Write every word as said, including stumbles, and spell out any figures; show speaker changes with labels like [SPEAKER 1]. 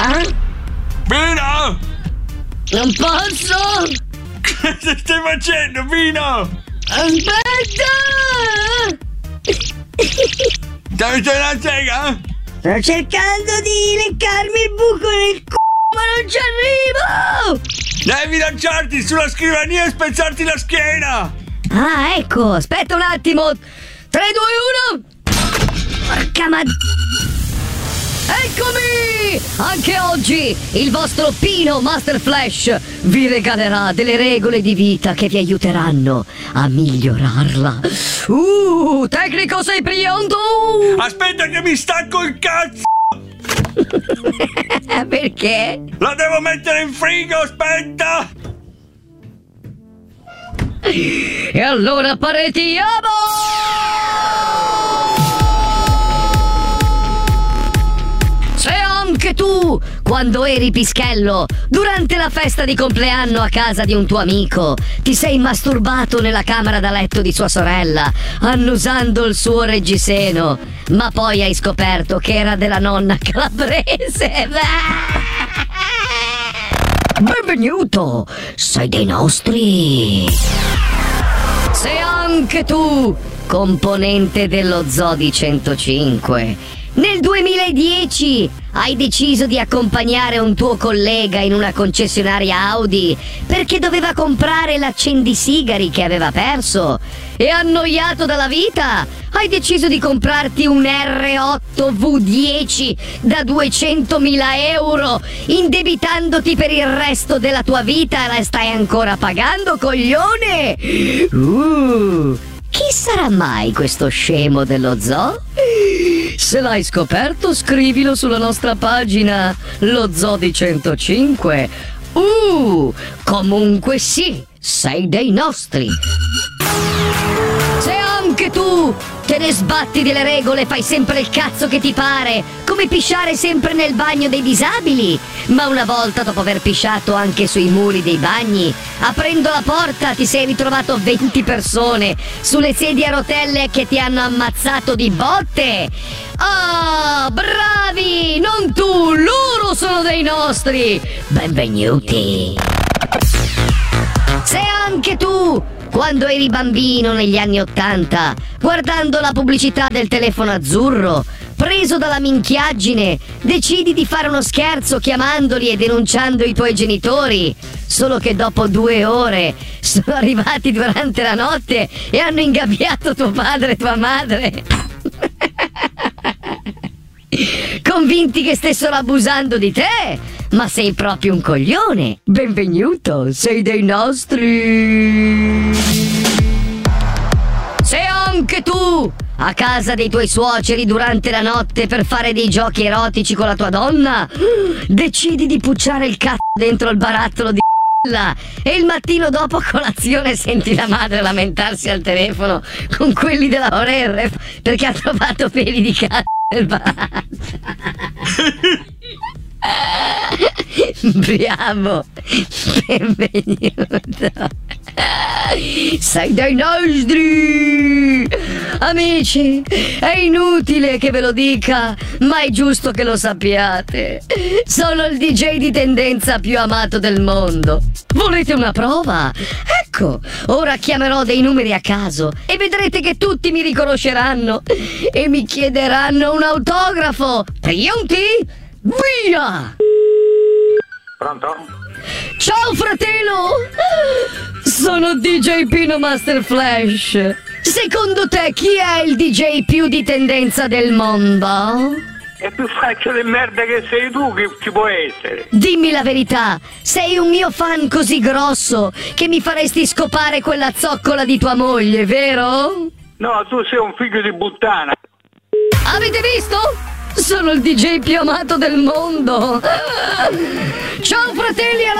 [SPEAKER 1] Eh?
[SPEAKER 2] Pino!
[SPEAKER 1] Non posso!
[SPEAKER 2] Cosa stai facendo, Pino?
[SPEAKER 1] Aspetta!
[SPEAKER 2] Stai facendo la sega?
[SPEAKER 1] Sto cercando di leccarmi il buco nel c***o, ma non ci arrivo!
[SPEAKER 2] Devi lanciarti sulla scrivania e spezzarti la schiena!
[SPEAKER 1] Ah, ecco, aspetta un attimo! tre, due, uno! Porca ma... Eccomi! Anche oggi il vostro Pino Master Flash vi regalerà delle regole di vita che vi aiuteranno a migliorarla. Uh, tecnico, sei pronto?
[SPEAKER 2] Aspetta che mi stacco il cazzo!
[SPEAKER 1] Perché?
[SPEAKER 2] La devo mettere in frigo, aspetta!
[SPEAKER 1] E allora partiamo! Se anche tu, quando eri pischello, durante la festa di compleanno a casa di un tuo amico, ti sei masturbato nella camera da letto di sua sorella, annusando il suo reggiseno, ma poi hai scoperto che era della nonna calabrese. Benvenuto, sei dei nostri. Se anche tu, componente dello Zoo di centocinque, nel duemiladieci hai deciso di accompagnare un tuo collega in una concessionaria Audi perché doveva comprare l'accendisigari che aveva perso e, annoiato dalla vita, hai deciso di comprarti un erre otto vu dieci da duecentomila euro, indebitandoti per il resto della tua vita e la stai ancora pagando, coglione! Uh, chi sarà mai questo scemo dello zoo? Se l'hai scoperto, scrivilo sulla nostra pagina, lo Zoo di centocinque. Uh, comunque sì, sei dei nostri. Se anche tu te ne sbatti delle regole, fai sempre il cazzo che ti pare, come pisciare sempre nel bagno dei disabili, ma una volta, dopo aver pisciato anche sui muri dei bagni, aprendo la porta ti sei ritrovato venti persone sulle sedie a rotelle che ti hanno ammazzato di botte. Ah, oh, bravi! Non tu, loro sono dei nostri! Benvenuti! Se anche tu, quando eri bambino negli anni ottanta, guardando la pubblicità del telefono azzurro, preso dalla minchiaggine, decidi di fare uno scherzo chiamandoli e denunciando i tuoi genitori, solo che dopo due ore sono arrivati durante la notte e hanno ingabbiato tuo padre e tua madre, convinti che stessero abusando di te, ma sei proprio un coglione. Benvenuto, sei dei nostri. Se anche tu, a casa dei tuoi suoceri durante la notte per fare dei giochi erotici con la tua donna, decidi di pucciare il cazzo dentro il barattolo di e il mattino dopo a colazione senti la madre lamentarsi al telefono con quelli della Orerre perché ha trovato peli di cazzo nel barattolo. Bravo, benvenuto, sei dei nostri. Amici, è inutile che ve lo dica, ma è giusto che lo sappiate. Sono il di jay di tendenza più amato del mondo. Volete una prova? Ecco, ora chiamerò dei numeri a caso e vedrete che tutti mi riconosceranno e mi chiederanno un autografo. Pronti? Via!
[SPEAKER 3] Pronto?
[SPEAKER 1] Ciao fratello! Sono di jay Pino Master Flash. Secondo te chi è il di jay più di tendenza del mondo?
[SPEAKER 3] È più faccia di merda che sei tu che ci può essere.
[SPEAKER 1] Dimmi la verità, sei un mio fan così grosso che mi faresti scopare quella zoccola di tua moglie, vero?
[SPEAKER 3] No, tu sei un figlio di puttana.
[SPEAKER 1] Avete visto? Sono il di jay più amato del mondo. Ciao fratelli, alla